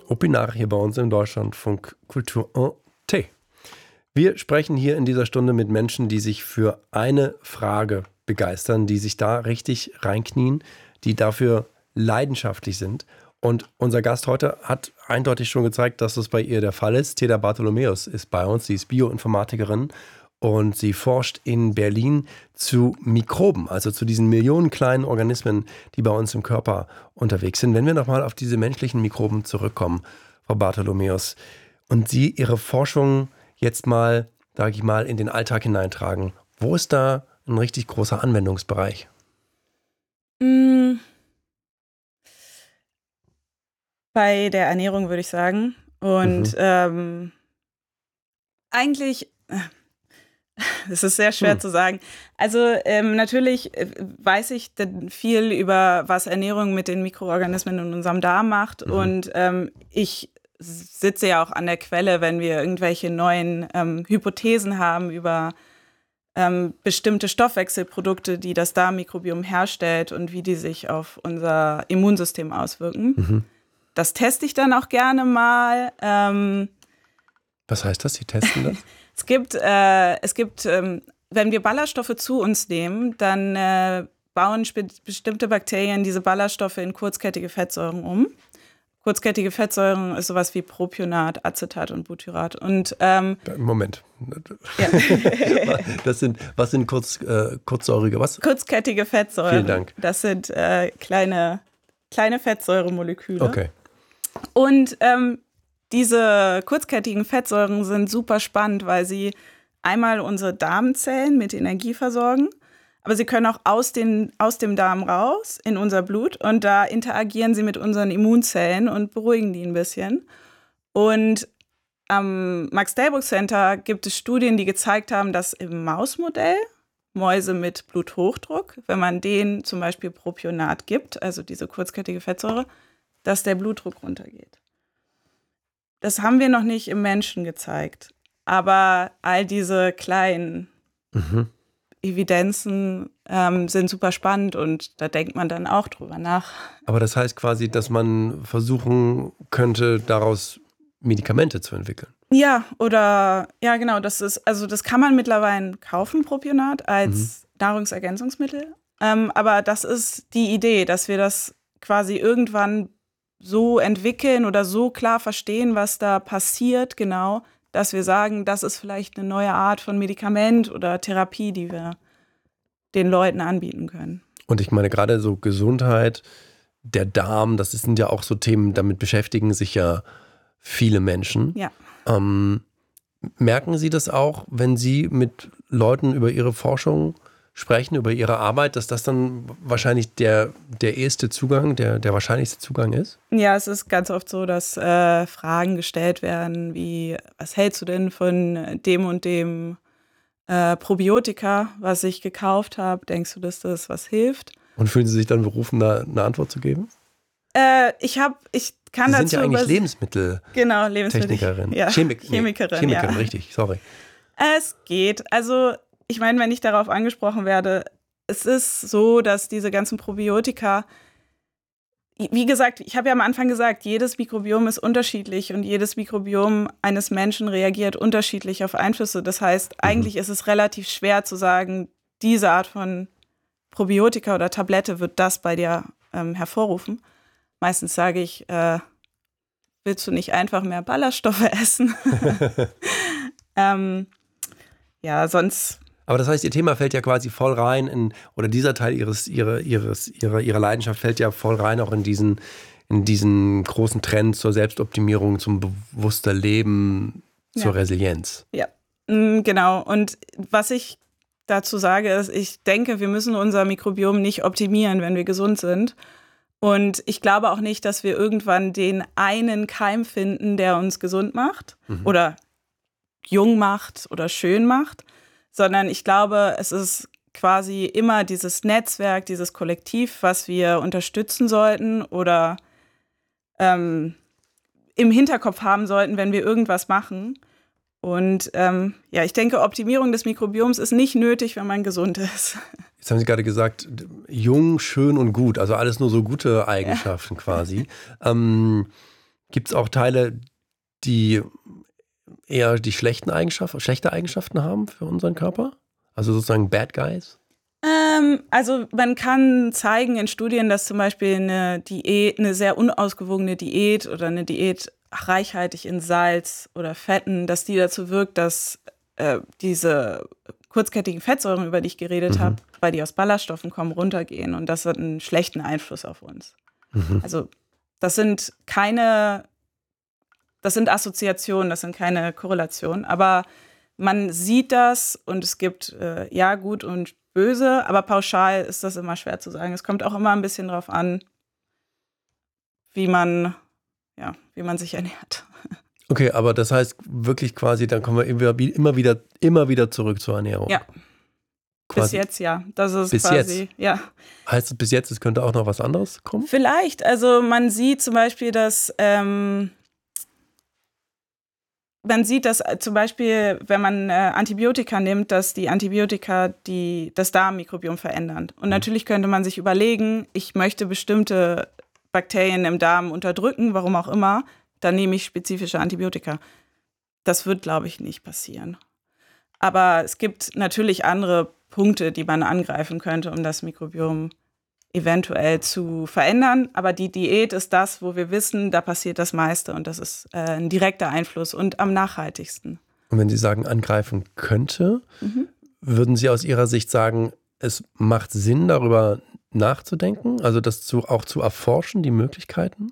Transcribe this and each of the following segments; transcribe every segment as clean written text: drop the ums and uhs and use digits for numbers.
Opinare hier bei uns im Deutschlandfunk Kultur en T. Wir sprechen hier in dieser Stunde mit Menschen, die sich für eine Frage begeistern, die sich da richtig reinknien, die dafür leidenschaftlich sind. Und unser Gast heute hat eindeutig schon gezeigt, dass das bei ihr der Fall ist. Teda Bartholomäus ist bei uns, sie ist Bioinformatikerin und sie forscht in Berlin zu Mikroben, also zu diesen Millionen kleinen Organismen, die bei uns im Körper unterwegs sind. Wenn wir nochmal auf diese menschlichen Mikroben zurückkommen, Frau Bartholomäus, und Sie Ihre Forschung jetzt mal, sage ich mal, in den Alltag hineintragen, wo ist da ein richtig großer Anwendungsbereich? Bei der Ernährung würde ich sagen. Und eigentlich, es ist sehr schwer zu sagen. Also natürlich weiß ich viel über, was Ernährung mit den Mikroorganismen in unserem Darm macht. Und ich sitze ja auch an der Quelle, wenn wir irgendwelche neuen Hypothesen haben über bestimmte Stoffwechselprodukte, die das Darmmikrobiom herstellt und wie die sich auf unser Immunsystem auswirken. Das teste ich dann auch gerne mal. Was heißt das? Sie testen das? Es gibt, wenn wir Ballaststoffe zu uns nehmen, dann bauen bestimmte Bakterien diese Ballaststoffe in kurzkettige Fettsäuren um. Kurzkettige Fettsäuren ist sowas wie Propionat, Acetat und Butyrat. Und, Moment. Ja. Was sind kurzsäurige was? Kurzkettige Fettsäuren. Vielen Dank. Das sind kleine Fettsäuremoleküle. Okay. Und diese kurzkettigen Fettsäuren sind super spannend, weil sie einmal unsere Darmzellen mit Energie versorgen, aber sie können auch aus dem Darm raus in unser Blut und da interagieren sie mit unseren Immunzellen und beruhigen die ein bisschen. Und am Max-Delbrück-Center gibt es Studien, die gezeigt haben, dass im Mausmodell Mäuse mit Bluthochdruck, wenn man denen zum Beispiel Propionat gibt, also diese kurzkettige Fettsäure, dass der Blutdruck runtergeht. Das haben wir noch nicht im Menschen gezeigt. Aber all diese kleinen Evidenzen sind super spannend und da denkt man dann auch drüber nach. Aber das heißt quasi, dass man versuchen könnte, daraus Medikamente zu entwickeln. Ja, genau, das kann man mittlerweile kaufen, Propionat, als Nahrungsergänzungsmittel. Aber das ist die Idee, dass wir das quasi irgendwann so entwickeln oder so klar verstehen, was da passiert, genau, dass wir sagen, das ist vielleicht eine neue Art von Medikament oder Therapie, die wir den Leuten anbieten können. Und ich meine, gerade so Gesundheit, der Darm, das sind ja auch so Themen, damit beschäftigen sich ja viele Menschen. Ja. Merken Sie das auch, wenn Sie mit Leuten über Ihre Forschung sprechen, über Ihre Arbeit, dass das dann wahrscheinlich der erste Zugang, der wahrscheinlichste Zugang ist? Ja, es ist ganz oft so, dass Fragen gestellt werden, wie, was hältst du denn von dem und dem Probiotika, was ich gekauft habe? Denkst du, dass das was hilft? Und fühlen Sie sich dann berufen, da eine Antwort zu geben? Ich kann Sie dazu... sind ja eigentlich Lebensmitteltechnikerin. Ja, Chemikerin, ja. Richtig, sorry. Es geht. Also, ich meine, wenn ich darauf angesprochen werde, es ist so, dass diese ganzen Probiotika, wie gesagt, ich habe ja am Anfang gesagt, jedes Mikrobiom ist unterschiedlich und jedes Mikrobiom eines Menschen reagiert unterschiedlich auf Einflüsse. Das heißt, eigentlich ist es relativ schwer zu sagen, diese Art von Probiotika oder Tablette wird das bei dir hervorrufen. Meistens sage ich, willst du nicht einfach mehr Ballaststoffe essen? Ja, sonst... Aber das heißt, Ihr Thema fällt ja quasi voll rein oder dieser Teil Ihrer Leidenschaft fällt ja voll rein auch in diesen großen Trend zur Selbstoptimierung, zum bewusster Leben, zur Resilienz. Ja, genau. Und was ich dazu sage, ist, ich denke, wir müssen unser Mikrobiom nicht optimieren, wenn wir gesund sind. Und ich glaube auch nicht, dass wir irgendwann den einen Keim finden, der uns gesund macht oder jung macht oder schön macht, sondern ich glaube, es ist quasi immer dieses Netzwerk, dieses Kollektiv, was wir unterstützen sollten oder im Hinterkopf haben sollten, wenn wir irgendwas machen. Und ich denke, Optimierung des Mikrobioms ist nicht nötig, wenn man gesund ist. Jetzt haben Sie gerade gesagt, jung, schön und gut, also alles nur so gute Eigenschaften quasi. Gibt es auch Teile, die eher die schlechte Eigenschaften haben für unseren Körper? Also sozusagen Bad Guys? Also man kann zeigen in Studien, dass zum Beispiel eine sehr unausgewogene Diät oder eine Diät reichhaltig in Salz oder Fetten, dass die dazu wirkt, dass diese kurzkettigen Fettsäuren, über die ich geredet habe, weil die aus Ballaststoffen kommen, runtergehen. Und das hat einen schlechten Einfluss auf uns. Also das sind Assoziationen, das sind keine Korrelationen. Aber man sieht das und es gibt gut und böse, aber pauschal ist das immer schwer zu sagen. Es kommt auch immer ein bisschen drauf an, wie man sich ernährt. Okay, aber das heißt wirklich quasi, dann kommen wir immer wieder zurück zur Ernährung. Ja. Bis jetzt, ja. Das ist bis quasi, jetzt? Ja. Heißt es bis jetzt, es könnte auch noch was anderes kommen? Vielleicht. Also man sieht zum Beispiel, dass zum Beispiel, wenn man Antibiotika nimmt, dass die Antibiotika das Darmmikrobiom verändern. Und natürlich könnte man sich überlegen, ich möchte bestimmte Bakterien im Darm unterdrücken, warum auch immer, dann nehme ich spezifische Antibiotika. Das wird, glaube ich, nicht passieren. Aber es gibt natürlich andere Punkte, die man angreifen könnte, um das Mikrobiom eventuell zu verändern. Aber die Diät ist das, wo wir wissen, da passiert das meiste. Und das ist ein direkter Einfluss und am nachhaltigsten. Und wenn Sie sagen, angreifen könnte, würden Sie aus Ihrer Sicht sagen, es macht Sinn, darüber nachzudenken? Also das auch zu erforschen, die Möglichkeiten?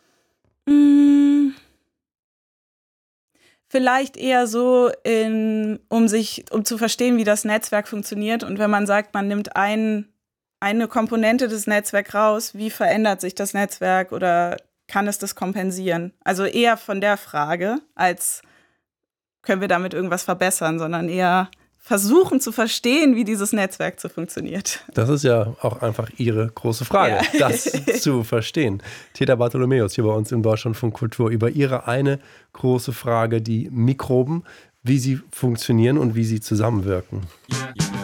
Vielleicht eher so, um zu verstehen, wie das Netzwerk funktioniert. Und wenn man sagt, man nimmt eine Komponente des Netzwerks raus, wie verändert sich das Netzwerk oder kann es das kompensieren? Also eher von der Frage, als können wir damit irgendwas verbessern, sondern eher versuchen zu verstehen, wie dieses Netzwerk so funktioniert. Das ist ja auch einfach Ihre große Frage, das zu verstehen. Theda Bartholomäus hier bei uns im Deutschlandfunk Kultur über Ihre eine große Frage, die Mikroben, wie sie funktionieren und wie sie zusammenwirken.